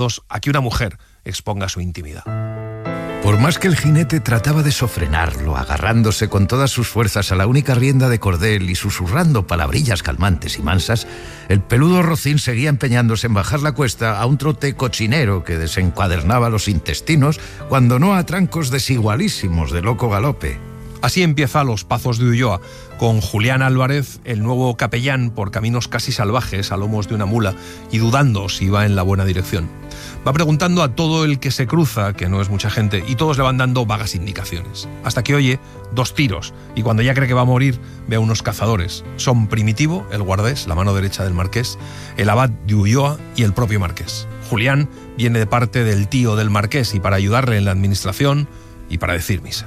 a que una mujer exponga su intimidad. Por más que el jinete trataba de sofrenarlo, agarrándose con todas sus fuerzas a la única rienda de cordel y susurrando palabrillas calmantes y mansas, el peludo rocín seguía empeñándose en bajar la cuesta a un trote cochinero que desencuadernaba los intestinos, cuando no a trancos desigualísimos de loco galope. Así empieza Los Pazos de Ulloa, con Julián Álvarez, el nuevo capellán, por caminos casi salvajes a lomos de una mula y dudando si va en la buena dirección. Va preguntando a todo el que se cruza, que no es mucha gente, y todos le van dando vagas indicaciones. Hasta que oye 2 tiros, y cuando ya cree que va a morir, ve a unos cazadores. Son Primitivo, el guardés, la mano derecha del marqués, el abad de Ulloa y el propio marqués. Julián viene de parte del tío del marqués y para ayudarle en la administración y para decir misa.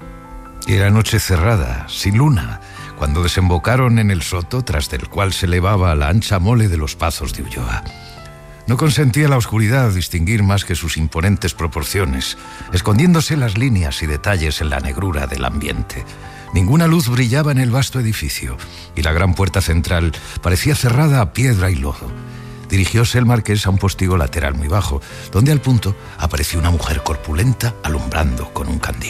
Era noche cerrada, sin luna, cuando desembocaron en el soto tras del cual se elevaba la ancha mole de Los Pazos de Ulloa. No consentía la oscuridad distinguir más que sus imponentes proporciones, escondiéndose las líneas y detalles en la negrura del ambiente. Ninguna luz brillaba en el vasto edificio, y la gran puerta central parecía cerrada a piedra y lodo. Dirigióse el marqués a un postigo lateral muy bajo, donde al punto apareció una mujer corpulenta alumbrando con un candil.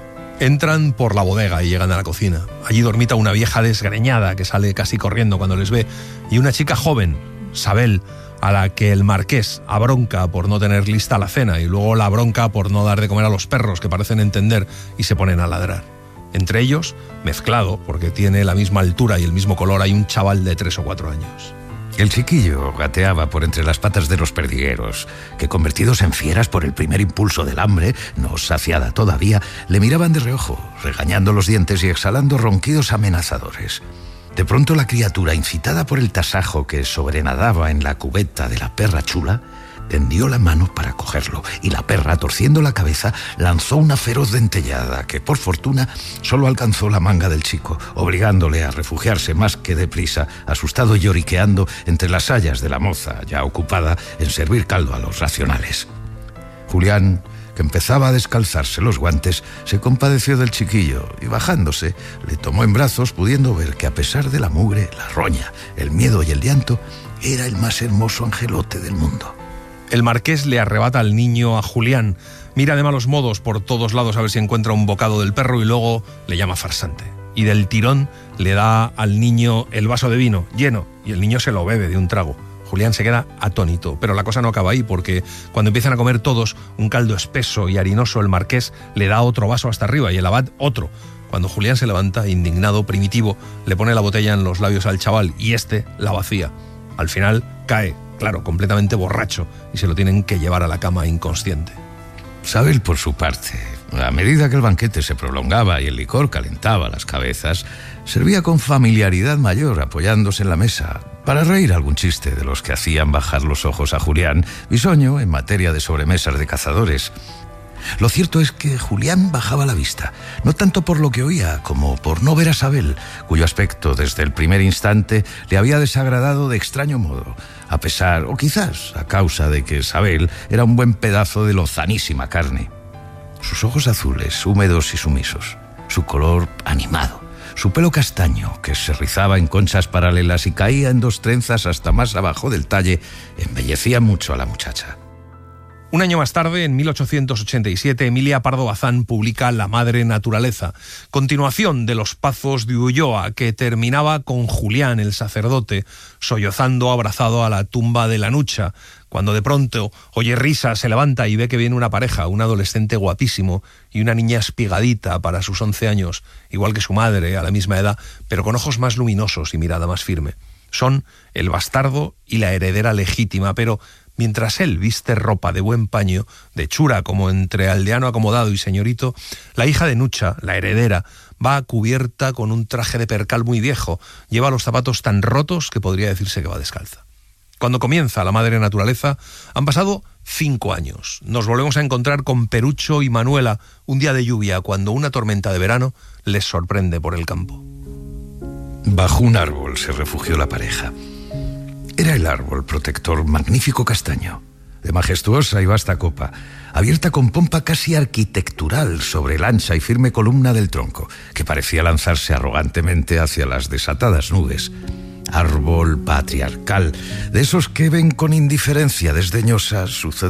Entran por la bodega y llegan a la cocina. Allí dormita una vieja desgreñada que sale casi corriendo cuando les ve, y una chica joven, Sabel, a la que el marqués abronca por no tener lista la cena y luego la bronca por no dar de comer a los perros, que parecen entender y se ponen a ladrar. Entre ellos, mezclado, porque tiene la misma altura y el mismo color, hay un chaval de 3 o 4 años. El chiquillo gateaba por entre las patas de los perdigueros, que convertidos en fieras por el primer impulso del hambre, no saciada todavía, le miraban de reojo, regañando los dientes y exhalando ronquidos amenazadores. De pronto la criatura, incitada por el tasajo que sobrenadaba en la cubeta de la perra chula, tendió la mano para cogerlo, y la perra, torciendo la cabeza, lanzó una feroz dentellada que, por fortuna, solo alcanzó la manga del chico, obligándole a refugiarse más que deprisa, asustado y lloriqueando entre las sayas de la moza, ya ocupada en servir caldo a los racionales. Julián, que empezaba a descalzarse los guantes, se compadeció del chiquillo y, bajándose, le tomó en brazos, pudiendo ver que, a pesar de la mugre, la roña, el miedo y el llanto, era el más hermoso angelote del mundo. El marqués le arrebata al niño a Julián, mira de malos modos por todos lados a ver si encuentra un bocado del perro y luego le llama farsante. Y del tirón le da al niño el vaso de vino lleno y el niño se lo bebe de un trago. Julián se queda atónito, pero la cosa no acaba ahí, porque cuando empiezan a comer todos un caldo espeso y harinoso, el marqués le da otro vaso hasta arriba y el abad otro. Cuando Julián se levanta, indignado, Primitivo, le pone la botella en los labios al chaval y este la vacía. Al final cae, claro, completamente borracho, y se lo tienen que llevar a la cama inconsciente. Sabel, por su parte, a medida que el banquete se prolongaba y el licor calentaba las cabezas, servía con familiaridad mayor, apoyándose en la mesa, para reír algún chiste de los que hacían bajar los ojos a Julián, bisoño en materia de sobremesas de cazadores. Lo cierto es que Julián bajaba la vista, no tanto por lo que oía como por no ver a Sabel, cuyo aspecto desde el primer instante le había desagradado de extraño modo, a pesar, o quizás a causa de que Sabel era un buen pedazo de lozanísima carne. Sus ojos azules, húmedos y sumisos, su color animado, su pelo castaño, que se rizaba en conchas paralelas y caía en 2 trenzas hasta más abajo del talle, embellecía mucho a la muchacha. Un año más tarde, en 1887, Emilia Pardo Bazán publica La Madre Naturaleza, continuación de Los Pazos de Ulloa, que terminaba con Julián, el sacerdote, sollozando abrazado a la tumba de la Nucha, cuando de pronto oye risas, se levanta y ve que viene una pareja, un adolescente guapísimo y una niña espigadita para sus 11 años, igual que su madre, a la misma edad, pero con ojos más luminosos y mirada más firme. Son el bastardo y la heredera legítima, pero mientras él viste ropa de buen paño, de chura como entre aldeano acomodado y señorito, la hija de Nucha, la heredera, va cubierta con un traje de percal muy viejo, lleva los zapatos tan rotos que podría decirse que va descalza. Cuando comienza La Madre Naturaleza, han pasado 5 años. Nos volvemos a encontrar con Perucho y Manuela un día de lluvia, cuando una tormenta de verano les sorprende por el campo. Bajo un árbol se refugió la pareja. Era el árbol protector magnífico castaño, de majestuosa y vasta copa, abierta con pompa casi arquitectural sobre la ancha y firme columna del tronco, que parecía lanzarse arrogantemente hacia las desatadas nubes. árbol patriarcal, de esos que ven con indiferencia desdeñosa suceder